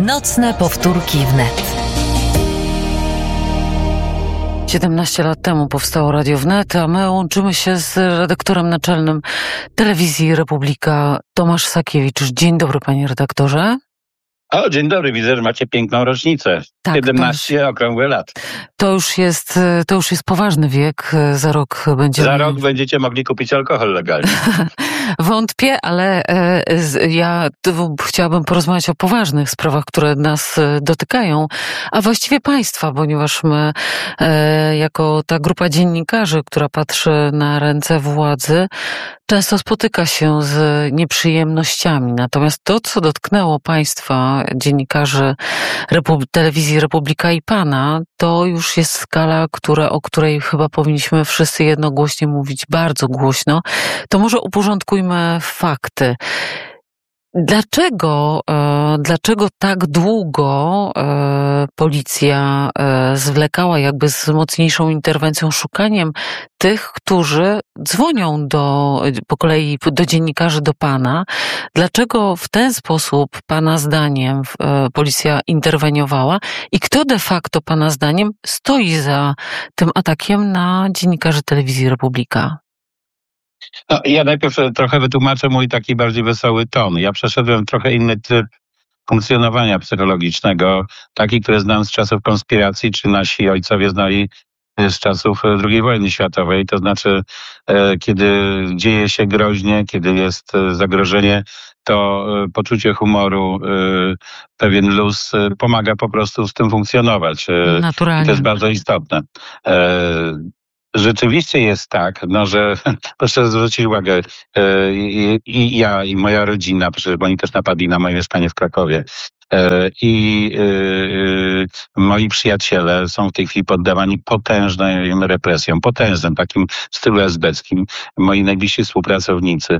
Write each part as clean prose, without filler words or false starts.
Nocne powtórki wnet. 17 lat temu powstało Radio Wnet, a my łączymy się z redaktorem naczelnym Telewizji Republika, Tomasz Sakiewicz. Dzień dobry, panie redaktorze. O, dzień dobry, widzę, że macie piękną rocznicę. Tak, 17 okrągłe lat. To już jest poważny wiek. Za rok będziecie mogli kupić alkohol legalnie. Wątpię, ale ja chciałabym porozmawiać o poważnych sprawach, które nas dotykają, a właściwie państwa, ponieważ my jako ta grupa dziennikarzy, która patrzy na ręce władzy, często spotyka się z nieprzyjemnościami. Natomiast to, co dotknęło państwa, dziennikarzy Telewizji Republika i pana, to już jest skala, o której chyba powinniśmy wszyscy jednogłośnie mówić bardzo głośno. To może uporządkujmy fakty. Dlaczego tak długo policja zwlekała jakby z mocniejszą interwencją, szukaniem tych, którzy dzwonią po kolei do dziennikarzy, do pana? Dlaczego w ten sposób, pana zdaniem, policja interweniowała i kto de facto, pana zdaniem, stoi za tym atakiem na dziennikarzy Telewizji Republika? No, ja najpierw trochę wytłumaczę mój taki bardziej wesoły ton. Ja przeszedłem trochę inny typ funkcjonowania psychologicznego, taki, który znam z czasów konspiracji, czy nasi ojcowie znali z czasów II wojny światowej. To znaczy, kiedy dzieje się groźnie, kiedy jest zagrożenie, to poczucie humoru, pewien luz pomaga po prostu z tym funkcjonować. Naturalnie. I to jest bardzo istotne. Rzeczywiście jest tak, że proszę zwrócić uwagę, i ja, i moja rodzina, bo oni też napadli na moje mieszkanie w Krakowie, i moi przyjaciele są w tej chwili poddawani potężnym represjom, potężnym, takim w stylu esbeckim. Moi najbliżsi współpracownicy.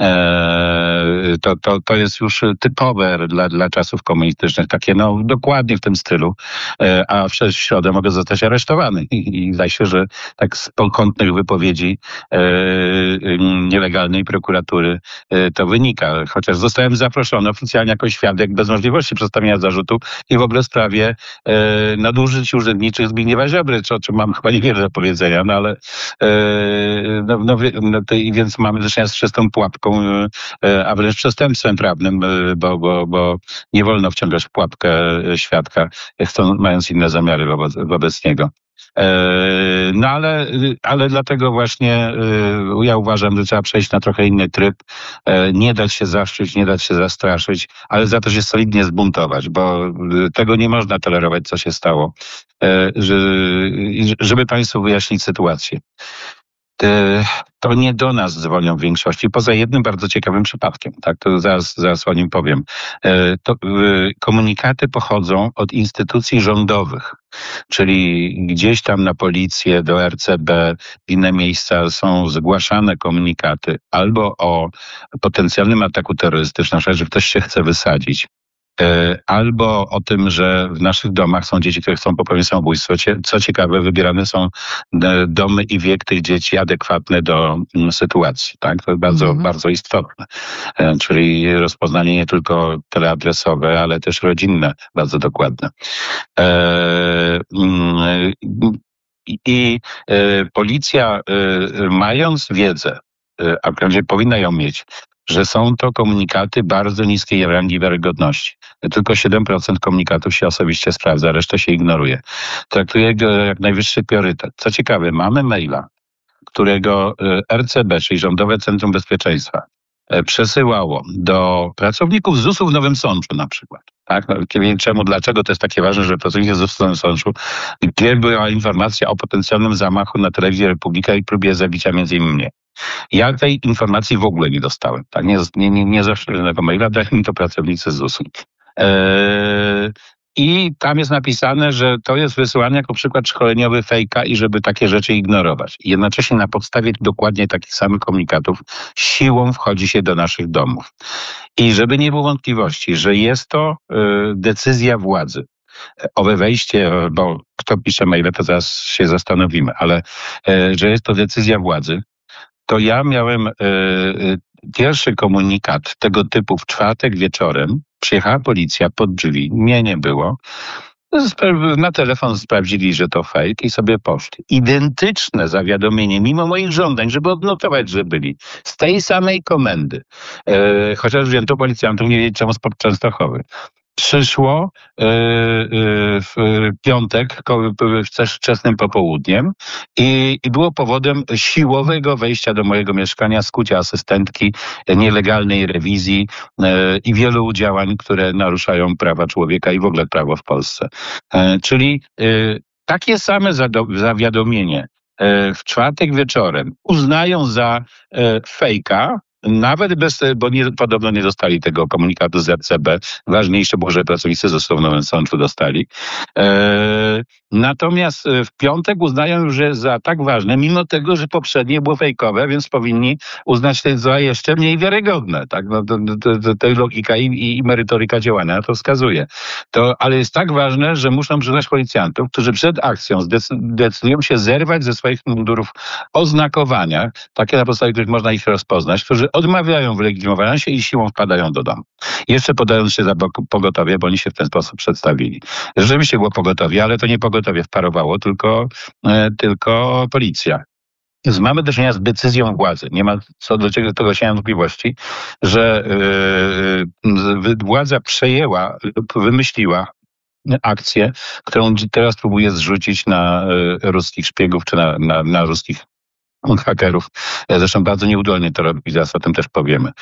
To jest już typowe dla czasów komunistycznych, takie dokładnie w tym stylu. A w środę mogę zostać aresztowany. I zdaje się, że tak z pokątnych wypowiedzi nielegalnej prokuratury to wynika. Chociaż zostałem zaproszony oficjalnie jako świadek bez możliwości przedstawienia zarzutów i w ogóle w sprawie nadużyć urzędniczych Zbigniewa Ziobry, o czym mam chyba niewiele do powiedzenia, ale więc mamy do czynienia z czystą pułapką, a wręcz przestępstwem prawnym, bo nie wolno wciągać w pułapkę świadka, mając inne zamiary wobec niego. Ale dlatego właśnie ja uważam, że trzeba przejść na trochę inny tryb, nie dać się zaszczyć, nie dać się zastraszyć, ale za to się solidnie zbuntować, bo tego nie można tolerować, co się stało, żeby państwu wyjaśnić sytuację. To nie do nas dzwonią w większości, poza jednym bardzo ciekawym przypadkiem, tak, to zaraz o nim powiem. Komunikaty pochodzą od instytucji rządowych, czyli gdzieś tam na policję, do RCB, w inne miejsca są zgłaszane komunikaty albo o potencjalnym ataku terrorystycznym, że ktoś się chce wysadzić, albo o tym, że w naszych domach są dzieci, które chcą popełnić samobójstwo. Co ciekawe, wybierane są domy i wiek tych dzieci adekwatne do sytuacji. Tak? To jest bardzo istotne. Czyli rozpoznanie nie tylko teleadresowe, ale też rodzinne, bardzo dokładne. I policja, mając wiedzę, a wprawdzie powinna ją mieć, że są to komunikaty bardzo niskiej rangi wiarygodności. Tylko 7% komunikatów się osobiście sprawdza, resztę się ignoruje. Traktuję go jak najwyższy priorytet. Co ciekawe, mamy maila, którego RCB, czyli Rządowe Centrum Bezpieczeństwa, przesyłało do pracowników ZUS-u w Nowym Sączu na przykład. Tak? Dlaczego to jest takie ważne, że pracownicy ZUS w Nowym Sączu, gdzie była informacja o potencjalnym zamachu na Telewizję Republika i próbie zabicia między innymi mnie. Ja tej informacji w ogóle nie dostałem. Tak? Nie zawsze żadnego maila, dali mi to pracownicy ZUS-u. I tam jest napisane, że to jest wysyłane jako przykład szkoleniowy fejka i żeby takie rzeczy ignorować. I jednocześnie na podstawie dokładnie takich samych komunikatów siłą wchodzi się do naszych domów. I żeby nie było wątpliwości, że jest to decyzja władzy. Owe wejście, bo kto pisze maile, to zaraz się zastanowimy, ale że jest to decyzja władzy, to ja miałem pierwszy komunikat tego typu w czwartek wieczorem. Przyjechała policja pod drzwi, mnie nie było. Na telefon sprawdzili, że to fake i sobie poszli. Identyczne zawiadomienie, mimo moich żądań, żeby odnotować, że byli. Z tej samej komendy. Chociaż wzięto policjantów, nie wiedzieć czemu spod Częstochowy. Przyszło w piątek, wczesnym popołudniem i było powodem siłowego wejścia do mojego mieszkania, skucia asystentki, nielegalnej rewizji i wielu działań, które naruszają prawa człowieka i w ogóle prawo w Polsce. Czyli takie same zawiadomienie w czwartek wieczorem uznają za fejka, nawet bo podobno nie dostali tego komunikatu z RCB. Ważniejsze było, że pracownicy ze w Nowym Sączu dostali. Natomiast w piątek uznają już za tak ważne, mimo tego, że poprzednie było fejkowe, więc powinni uznać to za jeszcze mniej wiarygodne. Tak? No, to logika i merytoryka działania to wskazuje. Ale jest tak ważne, że muszą przyznać policjantów, którzy przed akcją decydują się zerwać ze swoich mundurów oznakowania, takie na podstawie których można ich rozpoznać, którzy odmawiają wylegitymowania się i siłą wpadają do domu. Jeszcze podając się za pogotowie, bo oni się w ten sposób przedstawili. Rzeczywiście było pogotowie, ale to nie pogotowie wparowało, tylko policja. Więc mamy do czynienia z decyzją władzy. Nie ma co do tego się wątpliwości, że władza przejęła lub wymyśliła akcję, którą teraz próbuje zrzucić na ruskich szpiegów czy na ruskich hakerów. Zresztą bardzo nieudolnie to robi, zaraz o tym też powiemy.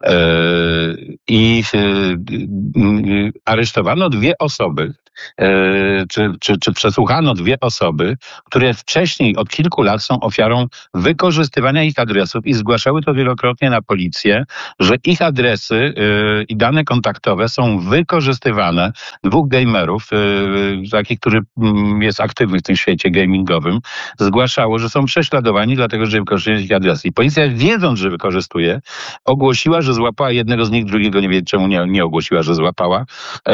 I aresztowano 2 osoby, czy przesłuchano 2 osoby, które wcześniej od kilku lat są ofiarą wykorzystywania ich adresów i zgłaszały to wielokrotnie na policję, że ich adresy i dane kontaktowe są wykorzystywane. 2 gamerów, takich, który jest aktywny w tym świecie gamingowym, zgłaszało, że są prześladowani dlatego, że wykorzystują ich adresy. I policja, wiedząc, że wykorzystuje, ogłosiła, że złapała jednego z nich, drugiego nie wie, czemu nie ogłosiła, że złapała.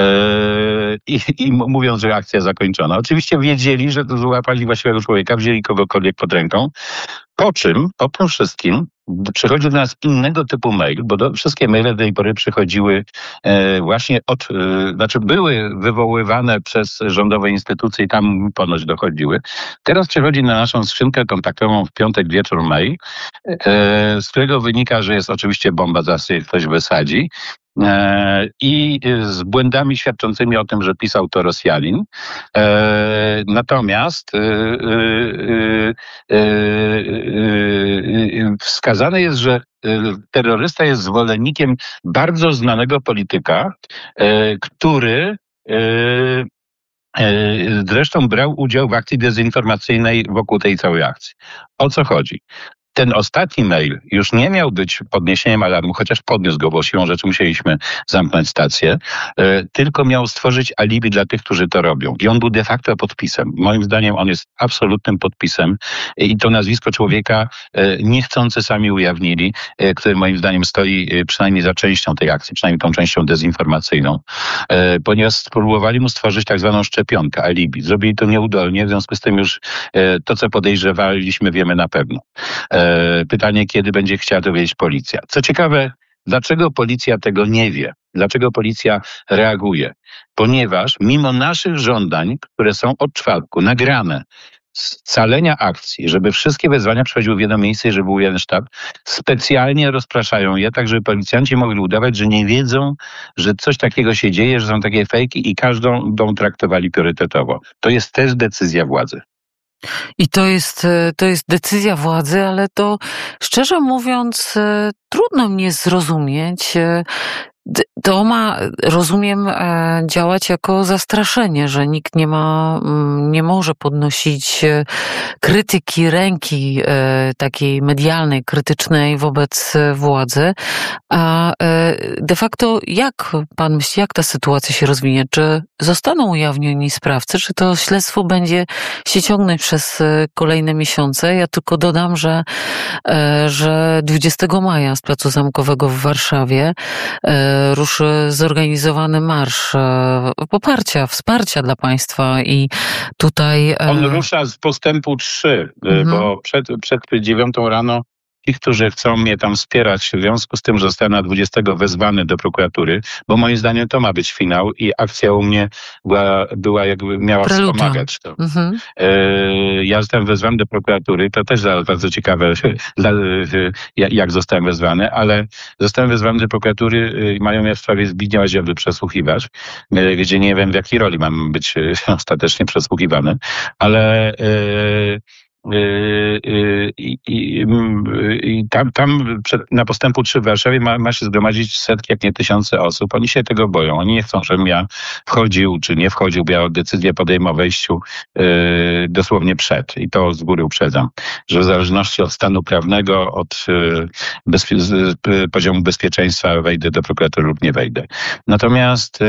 I mówiąc, że akcja zakończona. Oczywiście wiedzieli, że to złapali właściwego człowieka, wzięli kogokolwiek pod ręką. Po czym, po tym wszystkim, przychodzi do nas innego typu mail, bo wszystkie maile do tej pory przychodziły właśnie były wywoływane przez rządowe instytucje i tam ponoć dochodziły. Teraz przychodzi na naszą skrzynkę kontaktową w piątek wieczór mail, z którego wynika, że jest oczywiście bomba, zaraz jej ktoś wysadzi. I z błędami świadczącymi o tym, że pisał to Rosjanin. Natomiast wskazane jest, że terrorysta jest zwolennikiem bardzo znanego polityka, który zresztą brał udział w akcji dezinformacyjnej wokół tej całej akcji. O co chodzi? Ten ostatni mail już nie miał być podniesieniem alarmu, chociaż podniósł go, bo siłą rzeczy musieliśmy zamknąć stację, tylko miał stworzyć alibi dla tych, którzy to robią. I on był de facto podpisem. Moim zdaniem on jest absolutnym podpisem i to nazwisko człowieka niechcący sami ujawnili, który moim zdaniem stoi przynajmniej za częścią tej akcji, przynajmniej tą częścią dezinformacyjną, ponieważ spróbowali mu stworzyć tak zwaną szczepionkę, alibi. Zrobili to nieudolnie, w związku z tym już to, co podejrzewaliśmy, wiemy na pewno. Pytanie, kiedy będzie chciała to wiedzieć policja. Co ciekawe, dlaczego policja tego nie wie? Dlaczego policja reaguje? Ponieważ mimo naszych żądań, które są od czwartku nagrane, scalenia akcji, żeby wszystkie wezwania przechodziły w jedno miejsce i żeby był jeden sztab, specjalnie rozpraszają je, tak żeby policjanci mogli udawać, że nie wiedzą, że coś takiego się dzieje, że są takie fejki i każdą traktowali priorytetowo. To jest też decyzja władzy. I to jest decyzja władzy, ale to szczerze mówiąc trudno mnie zrozumieć. To ma, rozumiem, działać jako zastraszenie, że nikt nie może podnosić krytyki, ręki takiej medialnej, krytycznej wobec władzy. A de facto jak pan myśli, jak ta sytuacja się rozwinie? Czy zostaną ujawnieni sprawcy, czy to śledztwo będzie się ciągnąć przez kolejne miesiące? Ja tylko dodam, że 20 maja z Placu Zamkowego w Warszawie ruszy zorganizowany marsz poparcia, wsparcia dla państwa i tutaj... On rusza z postępu 3, bo przed 9 rano ci, którzy chcą mnie tam wspierać w związku z tym, że zostałem na 20 wezwany do prokuratury, bo moim zdaniem to ma być finał i akcja u mnie była jakby miała Preludium. wspomagać to. Ja zostałem wezwany do prokuratury, to też bardzo ciekawe, jak zostałem wezwany, ale zostałem wezwany do prokuratury, mają mnie w sprawie Zbigniewa Ziobry przesłuchiwać, gdzie nie wiem, w jakiej roli mam być ostatecznie przesłuchiwany, ale i tam na Postępu 3 w Warszawie ma się zgromadzić setki, jak nie tysiące osób. Oni się tego boją. Oni nie chcą, żebym ja wchodził, czy nie wchodził, bo ja decyzję podejmę o wejściu dosłownie przed. I to z góry uprzedzam, że w zależności od stanu prawnego, od poziomu bezpieczeństwa wejdę do prokuratury lub nie wejdę. Natomiast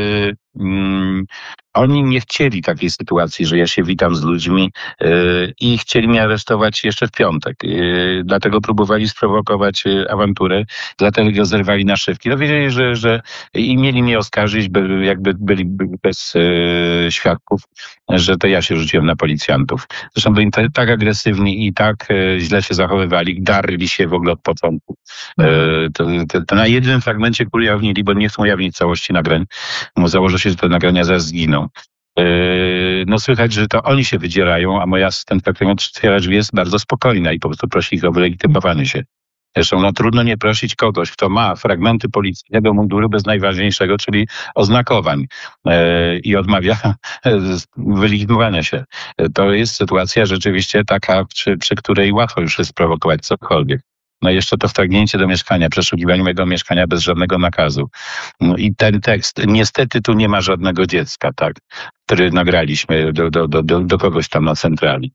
oni nie chcieli takiej sytuacji, że ja się witam z ludźmi i chcieli mnie aresztować jeszcze w piątek. Dlatego próbowali sprowokować awanturę, dlatego zerwali naszywki. No wiedzieli, że i mieli mnie oskarżyć, jakby byli bez świadków, że to ja się rzuciłem na policjantów. Zresztą byli tak agresywni i tak źle się zachowywali, darli się w ogóle od początku. To na jednym fragmencie, który jawnili, bo nie chcą ujawnić całości nagrań, założę się, że te nagrania zaraz zginą. No słychać, że to oni się wydzierają, a moja asystentka, która otwiera drzwi, jest bardzo spokojna i po prostu prosi ich o wylegitymowanie się. Zresztą no, trudno nie prosić kogoś, kto ma fragmenty policyjnego munduru bez najważniejszego, czyli oznakowań i odmawia wylegitymowania się. To jest sytuacja rzeczywiście taka, przy której łatwo już jest prowokować cokolwiek. No jeszcze to wtargnięcie do mieszkania, przeszukiwanie mojego mieszkania bez żadnego nakazu. No i ten tekst, niestety tu nie ma żadnego dziecka, tak, który nagraliśmy do kogoś tam na centrali.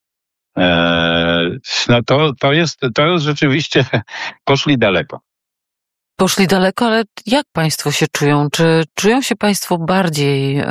No to rzeczywiście poszli daleko. Poszli daleko, ale jak państwo się czują? Czy czują się państwo bardziej